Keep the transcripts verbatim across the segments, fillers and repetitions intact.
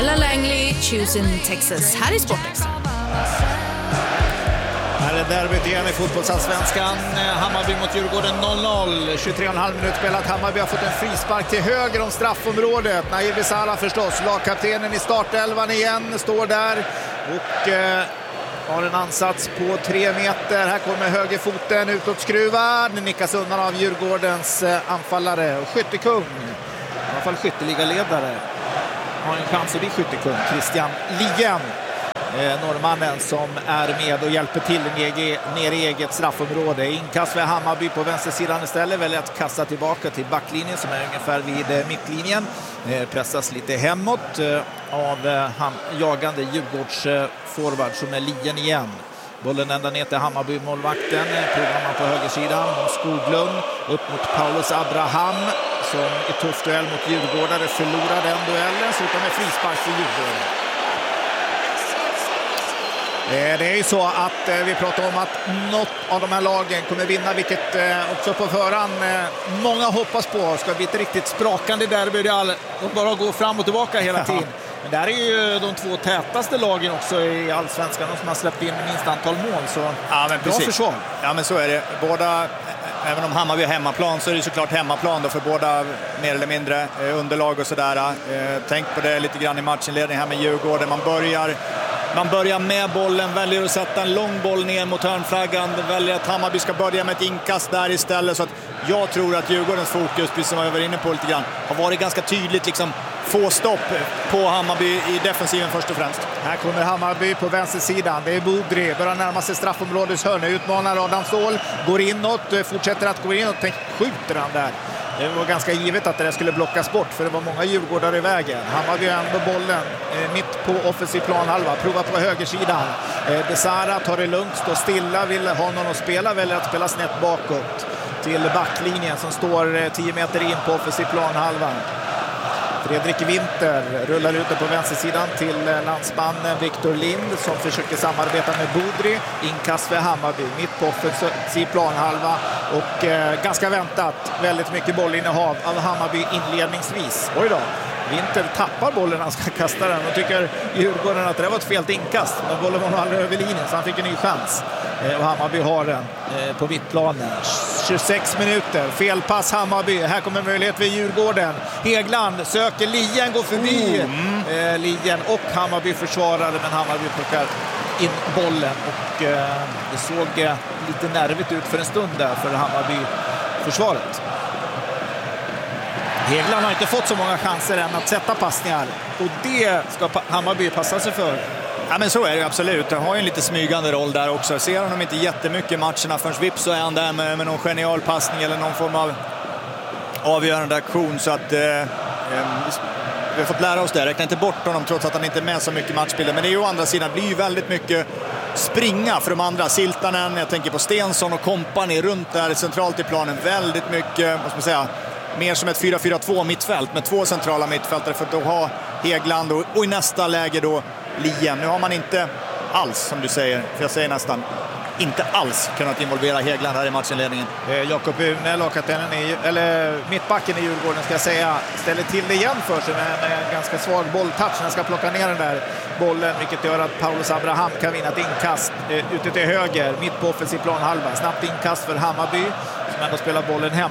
Ella Langley, Choosing Texas, här i Sportextra. Här är derbyt igen i fotbollsallsvenskan. Hammarby mot Djurgården noll noll. tjugotre och en halv minut spelat. Hammarby har fått en frispark till höger om straffområdet. Nair Besara förstås, lagkaptenen i startelvan igen, står där och eh, har en ansats på tre meter. Här kommer högerfoten utåt skruvad. Den nickas undan av Djurgårdens eh, anfallare och skyttekung. I alla fall skytteligaledare. Har en chans att bli skyttekung. Christian Lien. Eh, norrmannen som är med och hjälper till ner i eget straffområde. Inkast för Hammarby på vänstersidan istället. Väljer att kasta tillbaka till backlinjen som är ungefär vid eh, mittlinjen. Eh, pressas lite hemåt eh, av eh, ham- jagande Djurgårds eh, forward som är Lien igen. Bollen ända ner till Hammarby-målvakten. Provar man på högersidan. Skoglund upp mot Paulus Abraham som i tuff duell mot Djurgårdare förlorar den duellen. Så utan med frispark för Djurgården. Det är ju så att vi pratar om att något av de här lagen kommer vinna, vilket också på förhand många hoppas på. Ska bli ett riktigt sprakande derby och bara gå fram och tillbaka hela tiden. Men där är ju de två tätaste lagen också i allsvenskan, de som har släppt in minst antal mål. Så ja, men bra försvar. Ja, men så är det. Båda, även om Hammarby är hemmaplan så är det såklart hemmaplan då för båda mer eller mindre underlag och sådär. Tänk på det lite grann i matchinledningen här med Djurgården. Man börjar Man börjar med bollen, väljer att sätta en lång boll ner mot hörnflaggan, väljer att Hammarby ska börja med ett inkast där istället. Så att jag tror att Djurgårdens fokus, precis som jag var inne på lite grann, har varit ganska tydligt liksom få stopp på Hammarby i defensiven först och främst. Här kommer Hammarby på vänstersidan. Det är Budri, börjar närma sig straffområdets hörna, utmanar Adam Ståhl, går inåt, fortsätter att gå inåt, skjuter han där. Det var ganska givet att det där skulle blockas bort för det var många Djurgårdare i vägen. Hammarby ändå bollen eh, mitt på offensiv planhalva. Provar på högersidan. Eh, Besara tar det lugnt, står stilla, vill ha någon att spela, väljer att spela snett bakåt till backlinjen som står eh, tio meter in på offensiv planhalva. Fredrik Winter rullar ut på vänstersidan till landsmannen Victor Lind som försöker samarbeta med Budri. Inkast för Hammarby mitt på offensiv planhalva och eh, ganska väntat väldigt mycket bollinnehav av Hammarby inledningsvis. Oj då, Winter tappar bollen när han ska kasta den och tycker Djurgården att det var ett fel inkast. Men bollen var nog aldrig över linjen så han fick en ny chans. Eh, och Hammarby har den eh, på mittplanen. tjugosex minuter, felpass Hammarby. Här kommer möjlighet för Djurgården. Hegland söker, Lien går förbi. Mm. Eh, Lien och Hammarby försvarade, men Hammarby plockar in bollen. Och eh, det såg eh, lite nervigt ut för en stund där för Hammarby-försvaret. Hegland har inte fått så många chanser än att sätta passningar. Och det ska Hammarby passa sig för. Ja, men så är det absolut. Han har ju en lite smygande roll där också. Ser honom inte jättemycket i matcherna förrän vips så är han där med, med någon genial passning eller någon form av avgörande aktion. Så att eh, eh, vi har fått lära oss det. Räkna inte bort honom trots att han inte är med så mycket i matchbilden. Men det är ju å andra sidan, det blir ju väldigt mycket springa för de andra. Siltanen, jag tänker på Stensson och kompani runt där centralt i planen. Väldigt mycket, vad ska man säga, mer som ett fyra fyra två mittfält med två centrala mittfältare för att ha Hegland och, och i nästa läge då Lien. Nu har man inte alls, som du säger, för jag säger nästan inte alls kunnat involvera Hegland här i matchinledningen. Eh, Jakob Une, lagkaptenen i, eller mittbacken i Djurgården ska jag säga, ställer till det igen för sig med en, en ganska svag bolltouch. Han ska plocka ner den där bollen, vilket gör att Paulus Abraham kan vinna ett inkast eh, ute till höger, mitt på offensiv planhalva. Snabbt inkast för Hammarby som ändå spelar bollen hem.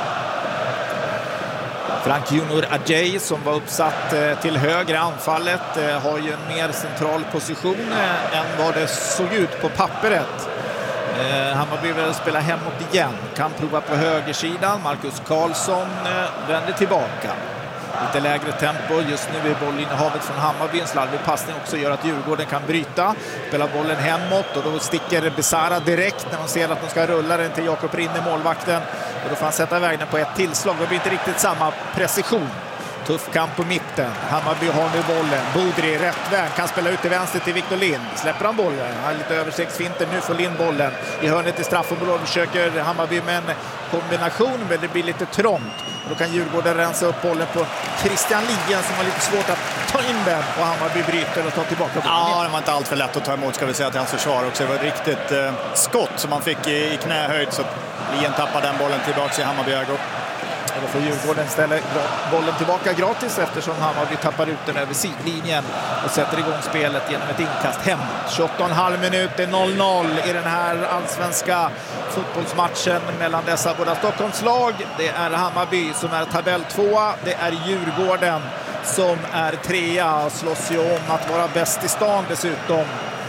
Frank Junior Adjei som var uppsatt eh, till högra anfallet eh, har ju en mer central position eh, än vad det såg ut på pappret. Eh, Hammarby vill spela hemåt igen. Kan prova på högersidan. Marcus Karlsson eh, vänder tillbaka. Lite lägre tempo. Just nu är bollinnehavet från Hammarby. En slarvig passning också gör att Djurgården kan bryta. Spela bollen hemåt och då sticker Besara direkt när man ser att de ska rulla den till Jakob Rinne, målvakten. Och då får han sätta iväg den på ett tillslag. Det blir inte riktigt samma precision. Tuff kamp på mitten. Hammarby har nu bollen. Budri rätt väg. Kan spela ut till vänster till Victor Lind. Släpper han bollen. Han har lite översiktsfinter. Nu får Lind bollen. I hörnet i straffområdet försöker Hammarby med en kombination. Men det blir lite trångt. Och då kan Djurgården rensa upp bollen på Christian Lien som har lite svårt att ta in den. Och Hammarby bryter och tar tillbaka bollen. Ja, det var inte allt för lätt att ta emot, ska vi säga, till hans försvar också. Det var ett riktigt eh, skott som man fick i, i knähöjd. Så Lien tappar den bollen tillbaka i Hammarby ägo. Det Då får Djurgården ställa bollen tillbaka gratis eftersom Hammarby tappar ut den över sidlinjen och sätter igång spelet genom ett inkast hem. tjugoåtta och en halv minut, det är noll noll i den här allsvenska fotbollsmatchen mellan dessa båda Stockholmslag. Det är Hammarby som är tabell tvåa, det är Djurgården som är trea, slåss ju om att vara bäst i stan dessutom.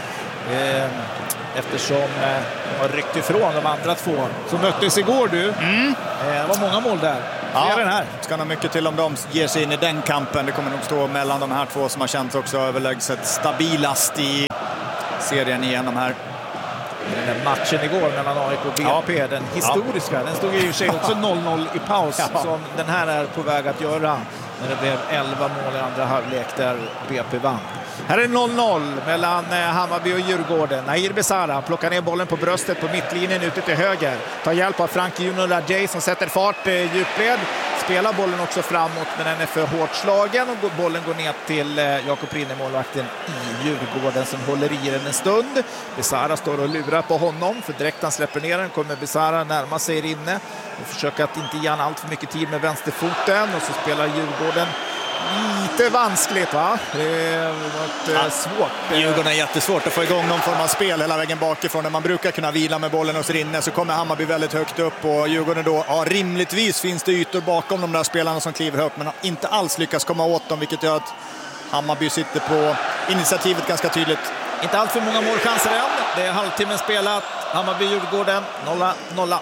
Eh, eftersom eh, de har ryckt ifrån de andra två som möttes igår du. Mm. Eh, det var många mål där. Ja, den här. Ska nog mycket till om de ger sig in i den kampen. Det kommer nog stå mellan de här två som har känts också överlägset stabilast i serien igenom här. Den där matchen igår mellan A I K och B P, ja. Den historiska, ja. Den stod ju i sig också noll noll i paus, ja. Som den här är på väg att göra när det blev elva mål i andra halvlek där B P vann. Här är noll noll mellan Hammarby och Djurgården. Nahir Besara plockar ner bollen på bröstet på mittlinjen ute till höger. Tar hjälp av Frank Junior Rajay som sätter fart i djupled. Spelar bollen också framåt men den är för hårt slagen och bollen går ner till Jakob Rinne, målvakten i Djurgården som håller i den en stund. Besara står och lurar på honom för direkt han släpper ner den kommer Besara närma sig Rinne och försöker att inte ge han allt för mycket tid med vänsterfoten och så spelar Djurgården lite vanskligt va? Det var ja. svårt. Djurgården är jättesvårt att få igång någon form av spel hela vägen bakifrån. När man brukar kunna vila med bollen hos Rinne så kommer Hammarby väldigt högt upp och Djurgården då, ja rimligtvis finns det ytor bakom de där spelarna som kliver högt men har inte alls lyckats komma åt dem vilket gör att Hammarby sitter på initiativet ganska tydligt. Inte allt för många målchanser än. Det är halvtimmen spelat. Hammarby-Djurgården nolla nolla.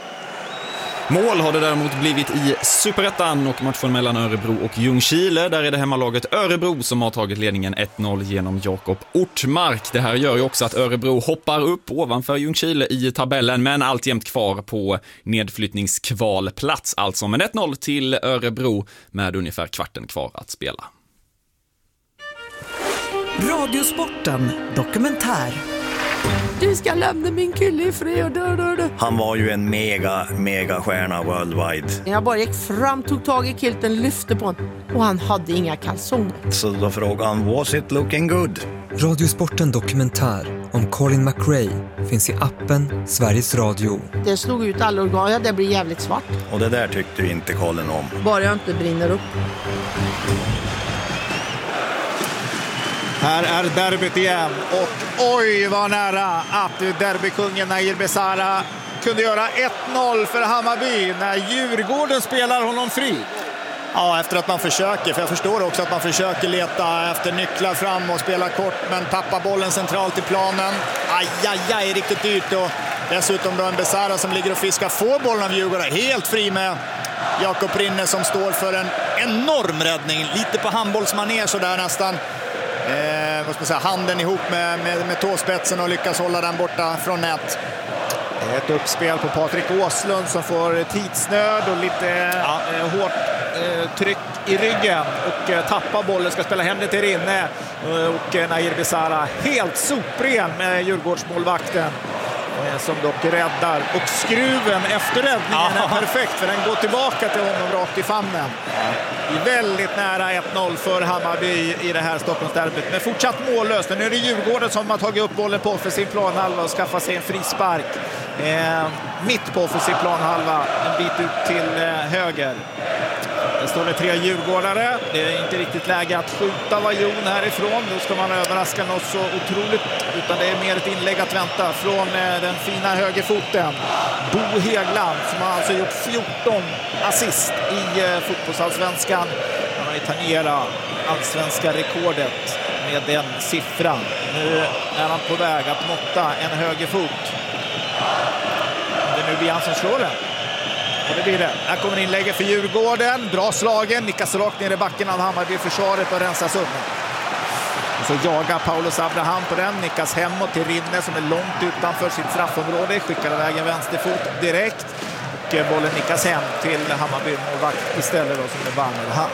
Mål har det däremot blivit i Superettan och matchen mellan Örebro och Ljungskile. Där är det hemmalaget Örebro som har tagit ledningen ett noll genom Jakob Ortmark. Det här gör ju också att Örebro hoppar upp ovanför Ljungskile i tabellen men alltjämt kvar på nedflyttningskvalplats alltså. Men ett noll till Örebro med ungefär kvarten kvar att spela. Radiosporten dokumentär. Du ska lämna min kille i fred. Han var ju en mega, mega stjärna worldwide. Jag bara gick fram, tog tag i kilten, lyfte på honom. Och han hade inga kalsonger. Så då frågade han, was it looking good? Radiosporten dokumentär om Colin McRae finns i appen Sveriges Radio. Det slog ut alla organ, ja, det blir jävligt svart. Och det där tyckte ju inte Colin om. Bara jag inte brinner upp. Här är derbyt igen och oj vad nära att derbykungen Nahir Besara kunde göra ett noll för Hammarby när Djurgården spelar honom fri. Ja, efter att man försöker, för jag förstår också att man försöker leta efter nycklar fram och spela kort men tappar bollen centralt i planen. Aj, aj, aj, riktigt dyrt och dessutom då en Besara som ligger och fiskar får bollen av Djurgården helt fri med Jakob Rinne som står för en enorm räddning, lite på handbollsmanér så där nästan. Eh, vad ska man säga, handen ihop med, med, med tåspetsen och lyckas hålla den borta från nät. Ett uppspel på Patrik Åslund som får tidsnöd och lite ja. eh, hårt eh, tryck i ryggen och eh, tappar bollen, ska spela hem det till Rinne eh, och eh, Nahir Besara helt sopren med Djurgårdsmålvakten eh, som dock räddar och skruven efter räddningen ja. är perfekt för den går tillbaka till honom rakt i famnen. Väldigt nära ett noll för Hammarby i det här Stockholmsderbyt. Men fortsatt mållöst. Nu är det Djurgården som har tagit upp bollen på offensiv planhalva och skaffat sig en frispark. Eh, mitt på offensiv planhalva, en bit ut till eh, höger. Det står det tre djurgårdare. Det är inte riktigt läge att skjuta Vajon härifrån. Då ska man överraska något så otroligt. Utan det är mer ett inlägg att vänta från eh, den fina högerfoten. Bo Hegland som har alltså gjort fjorton assist i eh, fotbollsallsvenskan. Han har ju tangerat allsvenska rekordet med den siffran. Nu är han på väg att måtta en högerfot. Det är nu blir han som slår den. Och det blir det. Här kommer inlägget för Djurgården. Bra slagen. Nickas rakt ner i backen av Hammarby försvaret och rensas upp. Och så jagar Paulus Abraham på den. Nickas hemåt till Rinne som är långt utanför sitt straffområde. Skickar iväg en vänsterfot direkt. Och bollen nickas hem till Hammarby-målvakt istället då som är Vannerhamn.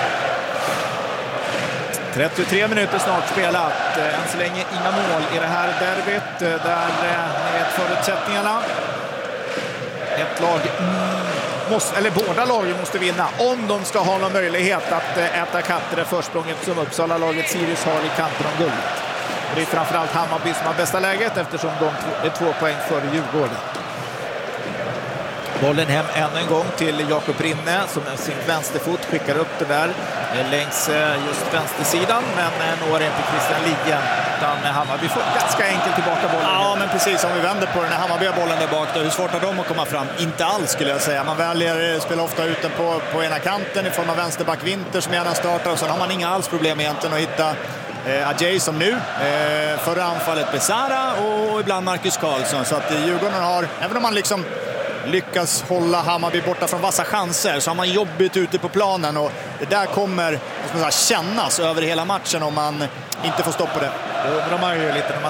trettiotre minuter snart spelat. Än så länge inga mål i det här derbyt. Där med förutsättningarna. Ett lag måste, eller båda lagen måste vinna om de ska ha någon möjlighet att äta kapp det försprånget som Uppsala-laget Sirius har i kampen om guldet. Och det är framförallt Hammarby som har bästa läget eftersom de är två poäng före Djurgården. Bollen hem ännu en gång till Jakob Rinne som med sin vänsterfot skickar upp det där längs just vänstersidan, men når inte Christian Lien, utan Hammarby får ganska enkelt tillbaka bollen. Ja, men precis, om vi vänder på den här Hammarby bollen där bak då, hur svårt har de att komma fram? Inte alls skulle jag säga. Man väljer spela ofta ut den på, på ena kanten i form av vänsterback Winter som gärna startar, och sen har man inga alls problem egentligen att hitta eh, Adjei som nu. Eh, förra anfallet Besara och ibland Marcus Karlsson, så att Djurgården har, även om man liksom lyckas hålla Hammarby borta från vassa chanser, så har man jobbigt ute på planen, och det där kommer, vad ska man säga, kännas över hela matchen om man inte får stopp på det. Då undrar man ju lite när man